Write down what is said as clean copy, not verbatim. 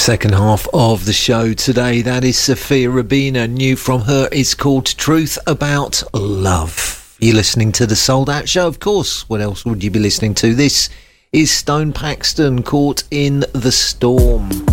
Second half of the show today, that is Sophia Rabina. New from her is called Truth About Love. You're listening to the Sold Out Show, of course. What else would you be listening to? This is Stone Paxton, Caught in the Storm.